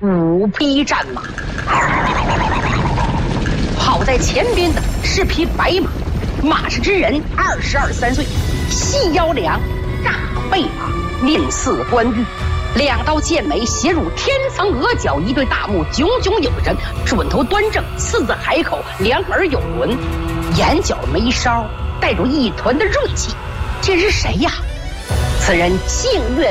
5匹战马。跑在前边的是匹白马，马氏之人22、3岁，细腰梁，大背马，面似冠玉，2刀剑眉斜入天层额角，一对大目炯炯有神，准头端正，四字海口，2耳有轮，眼角眉梢带着一团的锐气。这是谁呀？此人姓岳。